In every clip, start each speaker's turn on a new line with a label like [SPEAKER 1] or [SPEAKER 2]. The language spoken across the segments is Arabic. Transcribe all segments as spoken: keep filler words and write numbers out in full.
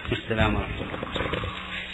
[SPEAKER 1] السلام ورحمة الله وبركاته.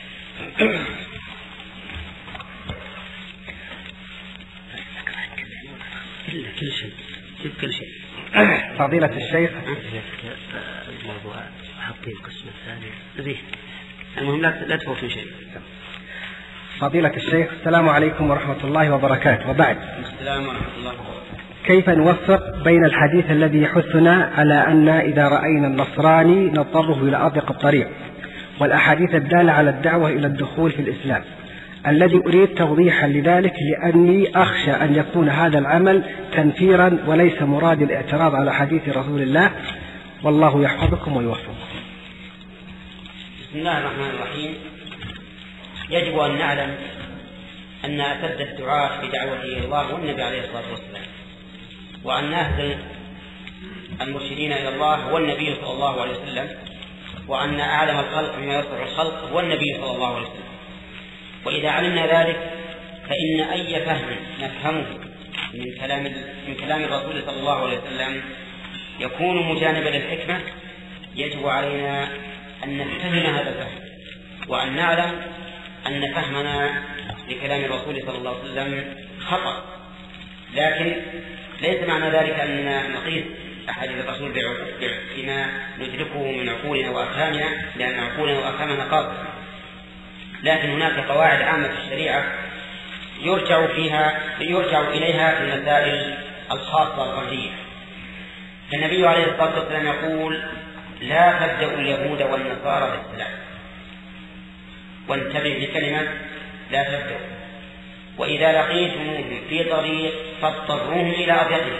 [SPEAKER 1] إلا كل شيء جيب كل شيء.
[SPEAKER 2] فضيلة الشيخ
[SPEAKER 1] الموضوع حطيه القسم الثاني زين. المهم لا لا تفوتوا شيء.
[SPEAKER 2] فضيلة الشيخ السلام عليكم ورحمة الله وبركاته. وبعد
[SPEAKER 1] السلام ورحمة الله وبركاته.
[SPEAKER 2] كيف نوفق بين الحديث الذي يحثنا على أن إذا رأينا النصراني نضطره إلى أضيق الطريق، والأحاديث الدالة على الدعوة إلى الدخول في الإسلام، الذي أريد توضيحا لذلك لأني أخشى أن يكون هذا العمل تنفيرا وليس مراد الاعتراض على حديث رسول الله، والله يحفظكم ويوفقكم.
[SPEAKER 3] بسم الله الرحمن الرحيم. يجب أن نعلم أن أسد الدعاة بدعوته إلى الله هو النبي عليه الصلاة والسلام، وأن أهدى المرشدين إلى الله هو النبي صلى الله عليه وسلم، وأن أعلم الخلق بما يصلح الخلق هو النبي صلى الله عليه وسلم. وإذا علمنا ذلك فإن أي فهم نفهمه من كلام من كلام الرسول صلى الله عليه وسلم يكون مجانبا للحكمة. يجب علينا أن نفهم هذا الفهم، وأن نعلم أن فهمنا لكلام الرسول صلى الله عليه وسلم خطأ، لكن ليس معنى ذلك أننا نقيس أحاديث الرسول بما ندركه من عقولنا وأفهامنا، لأن عقولنا وأفهامنا قاصرة. لكن هناك قواعد عامة في الشريعة يرجع فيها يرجع إليها في المسائل الخاصة الفردية. النبي عليه الصلاة والسلام يقول: لا تبدأوا اليهود والنصارى بالسلام. وانتبه بكلمة لا تبدأوا. وإذا لقيتموهم في طريق فاضطروهم إلى أضيقه.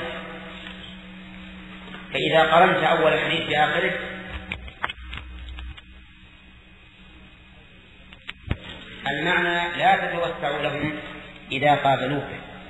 [SPEAKER 3] فإذا قرنت أول الحديث بآخره المعنى لا تتوسعوا لهم إذا قابلوك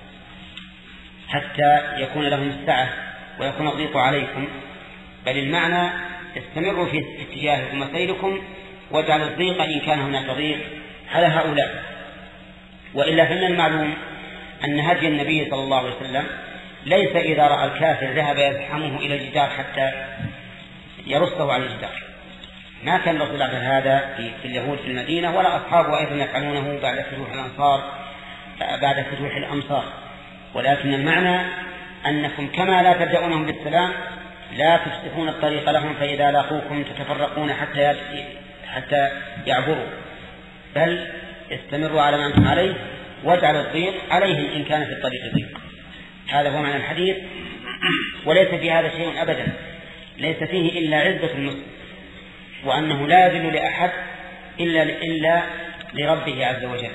[SPEAKER 3] حتى يكون لهم السعة ويكون الضيق عليكم، بل المعنى استمروا في اتجاهكم وسيركم، واجعلوا الضيق إن كان هناك ضيق على هؤلاء. وإلا فإن المعلوم أن هدي النبي صلى الله عليه وسلم ليس إذا رأى الكافر ذهب يزحمه إلى الجدار حتى يرصه على الجدار. ما كان الرسول على هذا في اليهود في المدينة، ولا أصحابه أيضا يفعلونه بعد فتوح الأنصار بعد فتوح الأمصار. ولكن المعنى أنكم كما لا تبدأونهم بالسلام لا تفتحون الطريق لهم، فإذا لاقوكم تتفرقون حتى حتى يعبروا، بل استمروا على ما أنتم عليه، واجعلوا الضيق عليهم إن كان في الطريق ضيق. هذا هو معنى الحديث، وليس في هذا شيء أبدا، ليس فيه إلا عزة المسلم، وأنه لا يذل لأحد إلا إلا لربه عز وجل.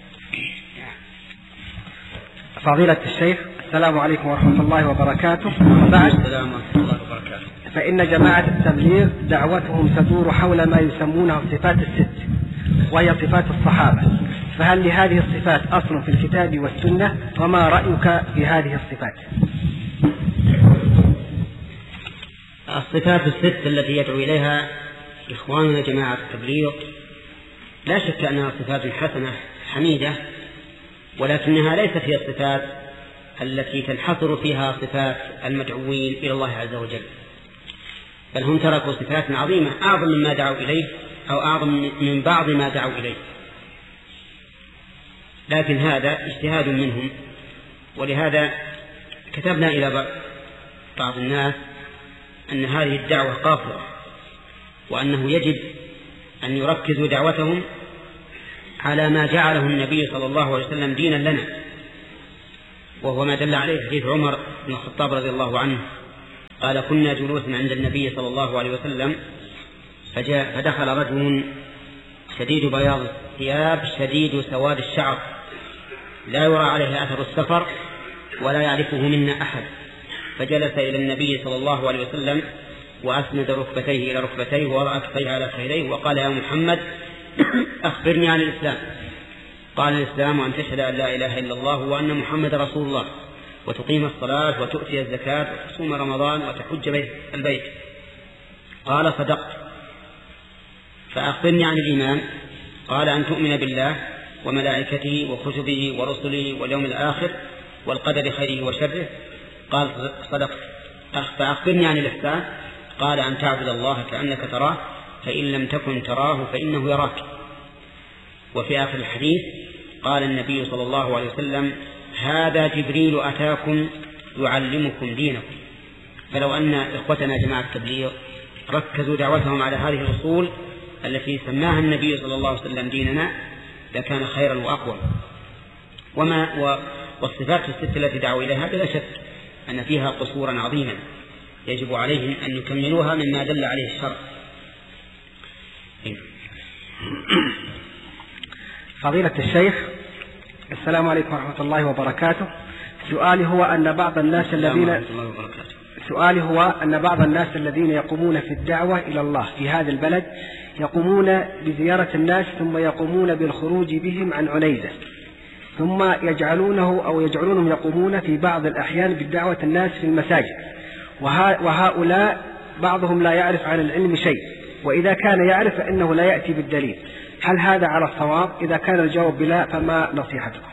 [SPEAKER 2] فضيلة الشيخ السلام عليكم ورحمة الله وبركاته.
[SPEAKER 1] بعد السلام ورحمة الله وبركاته.
[SPEAKER 2] فإن جماعة التبليغ دعوتهم تدور حول ما يسمونه الصفات الست، وهي صفات الصحابة، فهل لهذه الصفات أصل في الكتاب والسنة؟ وما رأيك في هذه الصفات؟
[SPEAKER 3] الصفات الست التي يدعو إليها إخواننا جماعة التبليغ لا شك أنها صفات حسنة حميدة، ولكنها ليست هي الصفات التي تنحصر فيها صفات المدعوين إلى الله عز وجل، بل هم تركوا صفات عظيمة أعظم مما دعوا إليه، أو أعظم من بعض ما دعوا إليه. لكن هذا اجتهاد منهم، ولهذا كتبنا إلى بعض الناس أن هذه الدعوة قاصرة، وأنه يجب أن يركزوا دعوتهم على ما جعله النبي صلى الله عليه وسلم دينا لنا، وهو ما دل عليه حديث عمر بن الخطاب رضي الله عنه قال: كنا جلوسا عند النبي صلى الله عليه وسلم فجاء فدخل رجل شديد بياض الثياب شديد سواد الشعر لا يرى عليه أثر السفر ولا يعرفه منا أحد، فجلس إلى النبي صلى الله عليه وسلم وأسند ركبتيه إلى ركبتيه ووضع كفيه على خيريه وقال: يا محمد أخبرني عن الإسلام. قال: الإسلام أن تشهد أن لا إله إلا الله وأن محمد رسول الله، وتقيم الصلاة وتؤتي الزكاة وتصوم رمضان وتحج البيت. قال: صدقت. فأخبرني عن الإيمان. قال: أن تؤمن بالله وملائكته وكتبه ورسله واليوم الآخر والقدر خيره وشره. قال: صدقت. فأخبرني عن الإحسان. قال: أن تعبد الله كأنك تراه فإن لم تكن تراه فإنه يراك. وفي آخر الحديث قال النبي صلى الله عليه وسلم: هذا جبريل أتاكم يعلمكم دينكم. فلو أن إخوتنا جماعة التبليغ ركزوا دعوتهم على هذه الأصول التي سماها النبي صلى الله عليه وسلم ديننا لكان خيرا وأقوى. وما والصفات الست التي دعوا إليها بلا شك أن فيها قصورا عظيما يجب عليهم أن يكملوها مما دل عليه الشرع.
[SPEAKER 2] فضيلة الشيخ، السلام عليكم ورحمة الله وبركاته. سؤالي هو أن بعض الناس الذين سؤالي هو أن بعض الناس الذين يقومون في الدعوة إلى الله في هذا البلد يقومون بزيارة الناس ثم يقومون بالخروج بهم عن عنيزة، ثم يجعلونه أو يجعلونهم يقومون في بعض الأحيان بالدعوة الناس في المساجد، وهؤلاء بعضهم لا يعرف عن العلم شيء، وإذا كان يعرف فإنه لا يأتي بالدليل. هل هذا على الصواب؟ إذا كان الجواب بلا فما نصيحتكم؟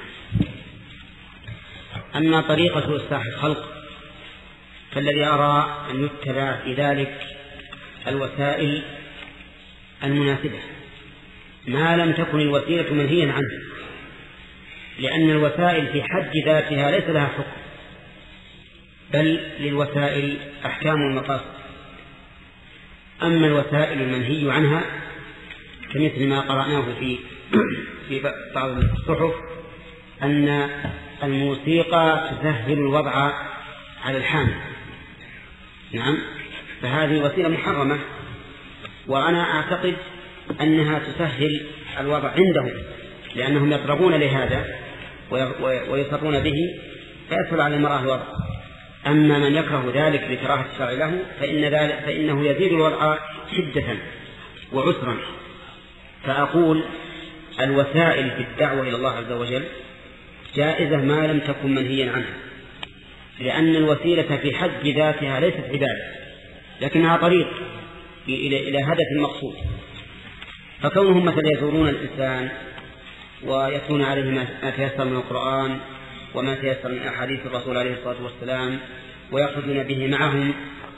[SPEAKER 3] أما طريقة إصلاح الخلق فالذي أرى أن يتبع في ذلك الوسائل المناسبة ما لم تكن الوسيلة منهيا عنه، لأن الوسائل في حد ذاتها ليس لها حكم، بل للوسائل أحكام المقاصد. أما الوسائل المنهي عنها كمثل ما قرأناه في في بعض الصحف أن الموسيقى تسهل الوضع على الحامل، نعم، فهذه وسيلة محرمة، وأنا أعتقد أنها تسهل الوضع عندهم لأنهم يطربون لهذا ويصرون به فيسهل على المرأة الوضع. أما من يكره ذلك لكراهة الشرع له فإن ذلك فإنه يزيد الوضع شدة وعسرا. فأقول الوسائل في الدعوة إلى الله عز وجل جائزة ما لم تكن منهيا عنها، لأن الوسيلة في حد ذاتها ليست عبادة لكنها طريق إلى إلى هدف المقصود. فكونهم مثلا يزورون الإنسان ويتلون عليه ما تيسر من القرآن وما تيسر من أحاديث الرسول عليه الصلاة والسلام ويأخذون به معهم،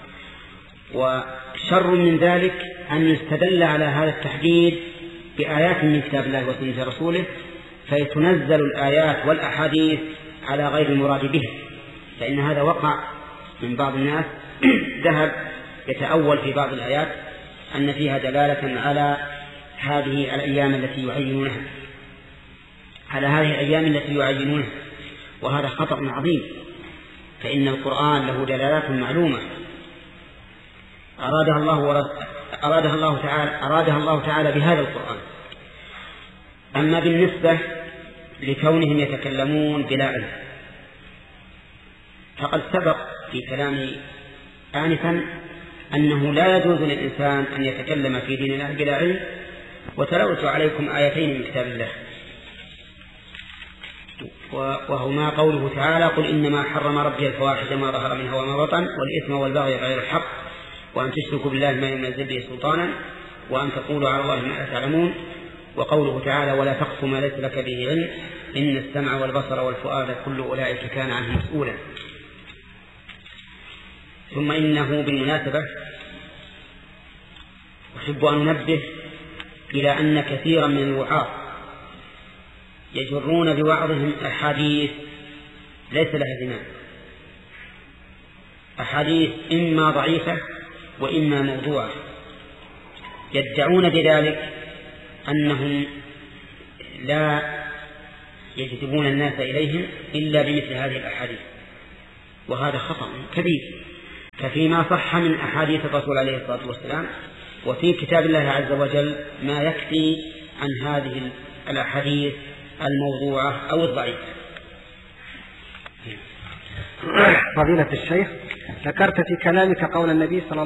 [SPEAKER 3] وشر من ذلك أن يستدل على هذا التحديد بآيات من كتاب الله وسنة رسوله فيتنزل الآيات والأحاديث على غير المراد به، فإن هذا وقع من بعض الناس ذهب يتأول في بعض الآيات أن فيها دلالة على هذه الأيام التي يعينونها على هذه الأيام التي يعينونها وهذا خطأ عظيم، فإن القرآن له دلالات معلومة أرادها الله ورد أرادها الله تعالى أرادها الله تعالى بهذا القرآن. أما بالنسبة لكونهم يتكلمون بلا علم فقد سبق في كلامي آنفا أنه لا يجوز للإنسان أن يتكلم في دين الله بلا علم، وتلوت عليكم آيتين من كتاب الله وهما قوله تعالى: قل إنما حرم ربي الفواحش ما ظهر منها وما بطن والإثم والبغي غير الحق وأن تشركوا بالله ما ينزل به سلطانا وأن تقولوا على الله ما لا تعلمون. وقوله تعالى: ولا تقف ما ليس لك به علم إن السمع والبصر والفؤاد كل أولئك كان عنه مسؤولا. ثم إنه بالمناسبة أحب أن ننبه إلى أن كثيرا من الوعاظ يجرون بوعظهم أحاديث ليس لها زمان، أحاديث إما ضعيفة وإما موضوعة، يدعون بذلك أنهم لا يجذبون الناس إليهم إلا بمثل هذه الأحاديث، وهذا خطأ كبير. ففيما صح من أحاديث الرسول عليه الصلاة والسلام وفي كتاب الله عز وجل ما يكفي عن هذه الأحاديث الموضوعة أو الضعيفة.
[SPEAKER 2] فضيلة الشيخ، ذكرت في كلامك قول النبي صلى الله